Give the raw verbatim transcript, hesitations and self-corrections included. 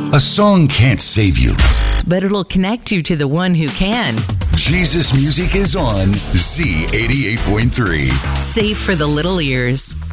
A song can't save you, but it'll connect you to the one who can. Jesus music is on Z eighty-eight point three. Safe for the little ears.